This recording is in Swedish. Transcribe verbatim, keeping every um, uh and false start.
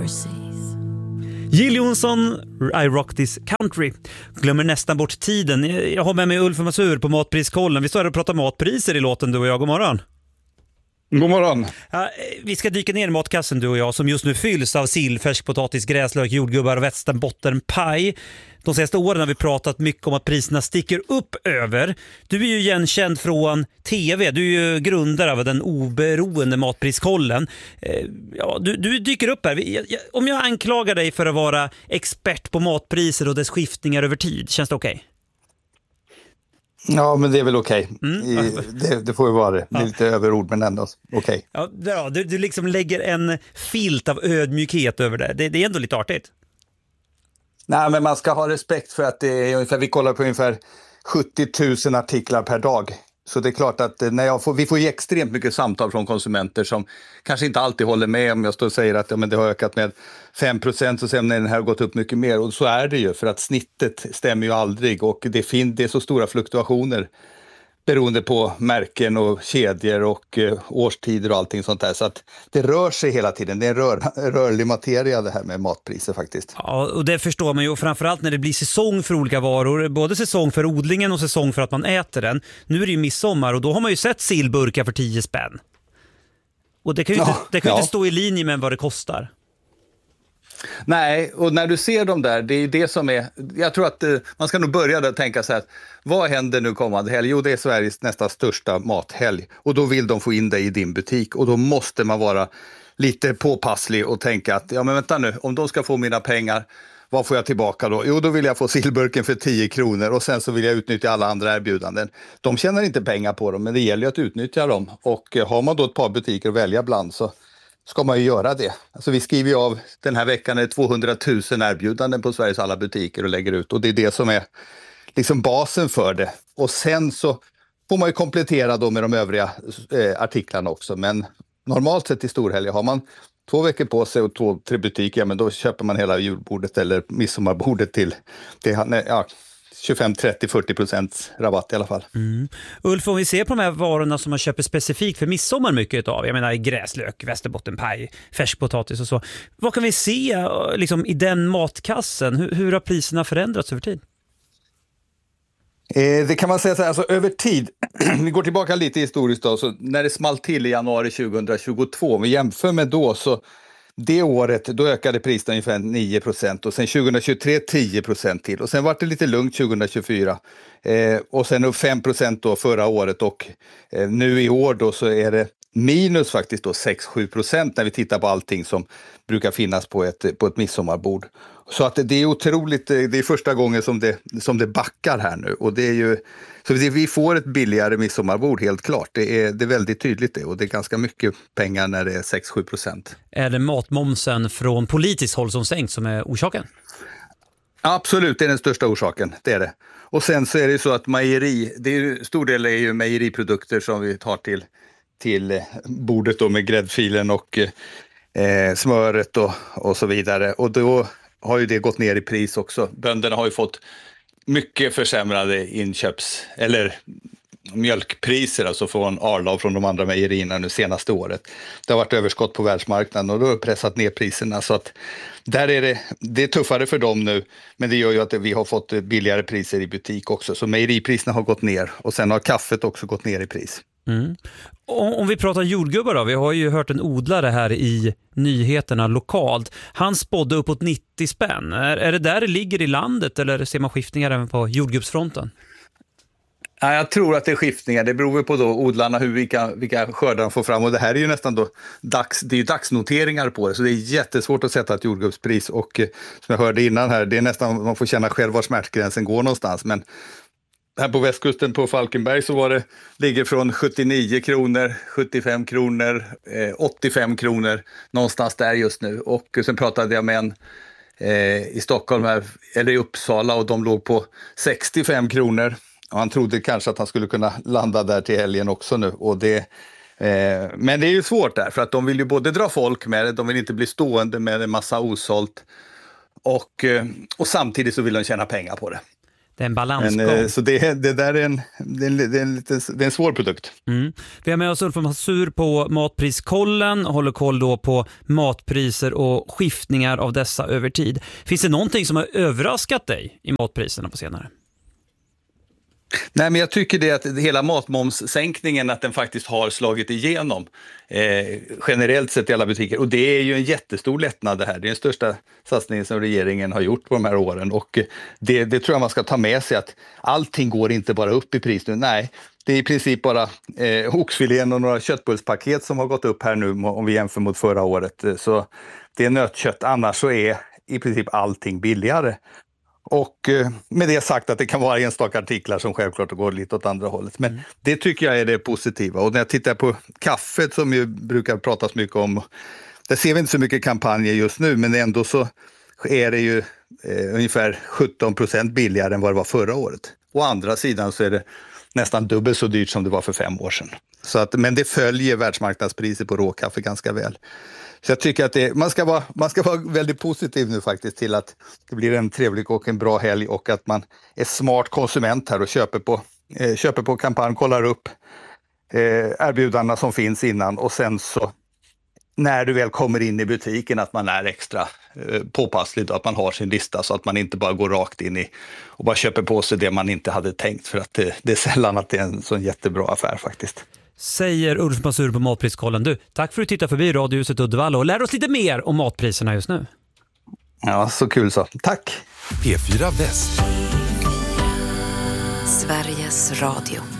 overseas. Jill Johnson, I Rock This Country. Glömmer nästan bort tiden. Jag har med mig Ulf Masur på Matpriskollen. Vi står här och pratar matpriser i låten, du och jag. God morgon. God morgon. Ja, vi ska dyka ner i matkassen, du och jag, som just nu fylls av sill, färskpotatis, gräslök, jordgubbar och västernbottenpaj. De senaste åren har vi pratat mycket om att priserna sticker upp över. Du är ju igenkänd från tv. Du är ju grundare av den oberoende Matpriskollen. Ja, du, du dyker upp här. Om jag anklagar dig för att vara expert på matpriser och dess skiftningar över tid, känns det okej? Okay? Ja, men det är väl okej. Okay. Mm. Det, det får ju vara det. Det är lite ja. överord, men ändå okej. Okay. Ja, du, du liksom lägger en filt av ödmjukhet över det. Det, det är ändå lite artigt. Nej, men man ska ha respekt för att det är ungefär, vi kollar på ungefär sjuttio tusen artiklar per dag. Så det är klart att när jag får, vi får ju extremt mycket samtal från konsumenter som kanske inte alltid håller med om jag står och säger att ja, men det har ökat med fem procent och sen när den här har gått upp mycket mer. Och så är det ju, för att snittet stämmer ju aldrig och det, fin- det är så stora fluktuationer beroende på märken och kedjor och eh, årstider och allting sånt där. Så att det rör sig hela tiden. Det är en rör, rörlig materia det här med matpriser faktiskt. Ja, och det förstår man ju. Och framförallt när det blir säsong för olika varor. Både säsong för odlingen och säsong för att man äter den. Nu är det ju midsommar och då har man ju sett sillburkar för tio spänn. Och det kan ju, ja, inte, det kan ju ja. inte stå i linje med vad det kostar. Nej, och när du ser dem där, det är det som är, jag tror att eh, man ska nog börja där och tänka så här, vad händer nu kommande helg? Jo, det är Sveriges nästa största mathelg och då vill de få in dig i din butik och då måste man vara lite påpasslig och tänka att, ja men vänta nu, om de ska få mina pengar, vad får jag tillbaka då? Jo, då vill jag få sillburken för tio kronor och sen så vill jag utnyttja alla andra erbjudanden. De tjänar inte pengar på dem, men det gäller ju att utnyttja dem och eh, har man då ett par butiker att välja bland så ska man ju göra det. Alltså vi skriver ju av, den här veckan är det tvåhundratusen erbjudanden på Sveriges alla butiker och lägger ut. Och det är det som är liksom basen för det. Och sen så får man ju komplettera då med de övriga eh, artiklarna också. Men normalt sett i storhelg har man två veckor på sig och två, tre butiker, ja, men då köper man hela julbordet eller midsommarbordet till det, ja, tjugofem, trettio, fyrtio procent rabatt i alla fall. Mm. Ulf, om vi ser på de här varorna som man köper specifikt för midsommar mycket av, jag menar gräslök, västerbottenpaj, färskpotatis och så. Vad kan vi se liksom, i den matkassen? Hur, hur har priserna förändrats över tid? Eh, det kan man säga så här, alltså över tid, vi går tillbaka lite historiskt då, så när det small till i januari tjugohundratjugotvå, om vi jämför med då så det året, då ökade priserna ungefär nio procent och sen tjugohundratjugotre tio procent till och sen var det lite lugnt tjugohundratjugofyra eh, och sen upp fem procent då förra året och eh, nu i år då så är det minus faktiskt då sex till sju procent när vi tittar på allting som brukar finnas på ett, på ett midsommarbord. Så att det är otroligt, det är första gången som det, som det backar här nu och det är ju, så vi får ett billigare midsommarbord helt klart. Det är, det är väldigt tydligt det och det är ganska mycket pengar när det är sex till sju procent. Är det matmomsen från politiskt håll som sänkt som är orsaken? Absolut, det är den största orsaken, det är det. Och sen så är det så att mejeri, det är ju, stor del är ju mejeriprodukter som vi tar till, till bordet då med gräddfilen och eh, smöret och, och så vidare. Och då har ju det gått ner i pris också. Bönderna har ju fått mycket försämrade inköps- eller mjölkpriser alltså från Arla och från de andra mejerierna nu senaste året. Det har varit överskott på världsmarknaden och då har det pressat ner priserna så att där är det, det är tuffare för dem nu, men det gör ju att vi har fått billigare priser i butik också. Så mejeripriserna har gått ner och sen har kaffet också gått ner i pris. Mm. Om vi pratar jordgubbar då, vi har ju hört en odlare här i nyheterna lokalt. Han spådde uppåt nittio spänn. Är, är det där det ligger i landet eller ser man skiftningar även på jordgubbsfronten? Ja, jag tror att det är skiftningar. Det beror på då odlarna hur vilka, vilka skördar de får fram. Och det här är ju nästan då dags, det är ju dagsnoteringar på det. Så det är jättesvårt att sätta ett jordgubbspris. Och eh, som jag hörde innan här, det är nästan, man får känna själv var smärtgränsen går någonstans. Men här på västkusten på Falkenberg så var det, ligger från sjuttionio kronor, sjuttiofem kronor, eh, åttiofem kronor någonstans där just nu. Och sen pratade jag med en eh, i Stockholm här, eller i Uppsala och de låg på sextiofem kronor. Och han trodde kanske att han skulle kunna landa där till helgen också nu. Och det, eh, men det är ju svårt där för att de vill ju både dra folk med det, de vill inte bli stående med en massa osålt och, eh, och samtidigt så vill de tjäna pengar på det. Det är en balansgång. Men, så det, det där är en, det är en, det är en, lite, det är en svår produkt. Mm. Vi har med oss Ulf Massur på Matpriskollen, håller koll då på matpriser och skiftningar av dessa över tid. Finns det någonting som har överraskat dig i matpriserna på senare? Nej, men jag tycker det att hela matmomssänkningen, att den faktiskt har slagit igenom eh, generellt sett i alla butiker. Och det är ju en jättestor lättnad det här. Det är den största satsningen som regeringen har gjort på de här åren. Och det, det tror jag man ska ta med sig, att allting går inte bara upp i pris nu. Nej, det är i princip bara eh, oxfilén och några köttbullspaket som har gått upp här nu om vi jämför mot förra året. Så det är nötkött, annars så är i princip allting billigare. Och med det sagt att det kan vara enstaka artiklar som självklart går lite åt andra hållet. Men mm. det tycker jag är det positiva. Och när jag tittar på kaffet som ju brukar pratas mycket om, där ser vi inte så mycket kampanjer just nu, men ändå så är det ju eh, ungefär sjutton procent billigare än vad det var förra året. Å andra sidan så är det nästan dubbelt så dyrt som det var för fem år sedan. Så att, men det följer världsmarknadspriset på råkaffe ganska väl. Så jag tycker att det, man, ska vara, man ska vara väldigt positiv nu faktiskt till att det blir en trevlig och en bra helg, och att man är smart konsument här och köper på, eh, köper på kampanj, kollar upp eh, erbjudandena som finns innan, och sen så när du väl kommer in i butiken att man är extra eh, påpasslig och att man har sin lista, så att man inte bara går rakt in i och bara köper på sig det man inte hade tänkt, för att det, det är sällan att det är en sån jättebra affär faktiskt. Säger Ulf Massur på Matpriskollen. Du, tack för att du tittar förbi Radiohuset Uddevalla och lär oss lite mer om matpriserna just nu. Ja, så kul så. Tack! P fyra Väst. Sveriges Radio.